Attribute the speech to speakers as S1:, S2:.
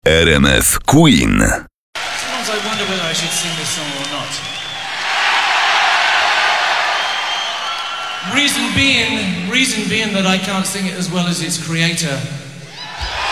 S1: RMF Queen.
S2: Sometimes I wonder whether I should sing this song or not. Reason being that I can't sing it as well as its creator,